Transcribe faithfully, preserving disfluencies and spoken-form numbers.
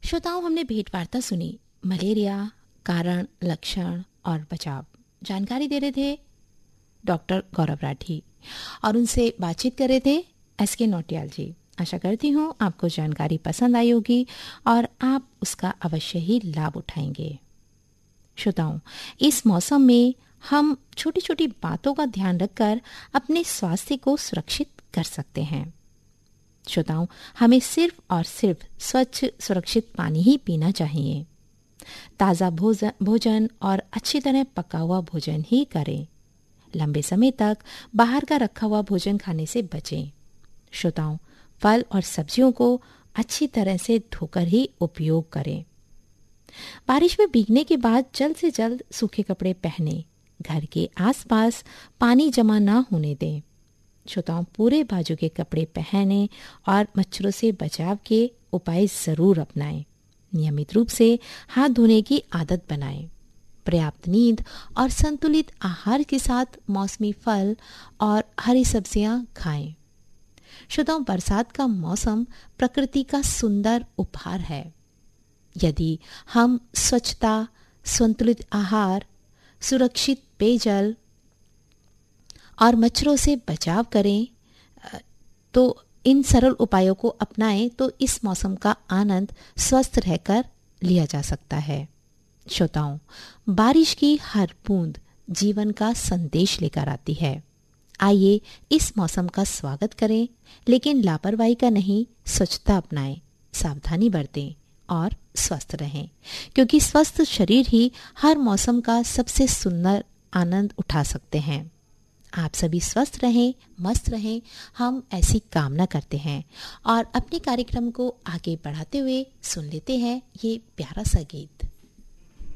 श्रोताओं, हमने भेंट वार्ता सुनी मलेरिया, कारण, लक्षण और बचाव। जानकारी दे रहे थे डॉक्टर गौरव राठी और उनसे बातचीत कर रहे थे एस के नौटियाल जी। आशा करती हूँ आपको जानकारी पसंद आई होगी और आप उसका अवश्य ही लाभ उठाएंगे। श्रोताओं, इस मौसम में हम छोटी छोटी बातों का ध्यान रखकर अपने स्वास्थ्य को सुरक्षित कर सकते हैं। श्रोताओं, हमें सिर्फ और सिर्फ स्वच्छ सुरक्षित पानी ही पीना चाहिए। ताज़ा भोजन भोजन और अच्छी तरह पका हुआ भोजन ही करें। लंबे समय तक बाहर का रखा हुआ भोजन खाने से बचें। श्रोताओं, फल और सब्जियों को अच्छी तरह से धोकर ही उपयोग करें। बारिश में भीगने के बाद जल्द से जल्द सूखे कपड़े पहनें। घर के आसपास पानी जमा ना होने दें। श्रोताओं, पूरे बाजू के कपड़े पहनें और मच्छरों से बचाव के उपाय जरूर अपनाएं। नियमित रूप से हाथ धोने की आदत बनाएं। पर्याप्त नींद और संतुलित आहार के साथ मौसमी फल और हरी सब्जियां खाएं। श्रोताओं, बरसात का मौसम प्रकृति का सुंदर उपहार है। यदि हम स्वच्छता, संतुलित आहार, सुरक्षित पेयजल और मच्छरों से बचाव करें तो इन सरल उपायों को अपनाएं तो इस मौसम का आनंद स्वस्थ रहकर लिया जा सकता है। श्रोताओं, बारिश की हर बूंद जीवन का संदेश लेकर आती है। आइए इस मौसम का स्वागत करें, लेकिन लापरवाही का नहीं, स्वच्छता अपनाएं, सावधानी बरतें और स्वस्थ रहें, क्योंकि स्वस्थ शरीर ही हर मौसम का सबसे सुंदर आनंद उठा सकते हैं। आप सभी स्वस्थ रहें, मस्त रहें, हम ऐसी कामना करते हैं। और अपने कार्यक्रम को आगे बढ़ाते हुए सुन लेते हैं ये प्यारा सा गीत।